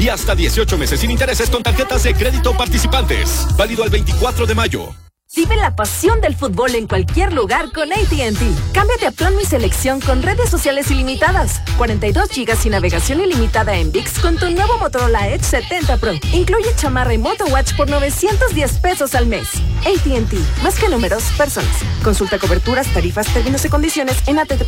y hasta 18 meses sin intereses con tarjetas de crédito participantes. Válido al 24 de mayo. Vive la pasión del fútbol en cualquier lugar con AT&T. Cámbiate a Plan Mi Selección con redes sociales ilimitadas, 42 GB y navegación ilimitada en ViX con tu nuevo Motorola Edge 70 Pro. Incluye chamarra y MotoWatch por 910 pesos al mes. AT&T, más que números, personas. Consulta coberturas, tarifas, términos y condiciones en AT&T.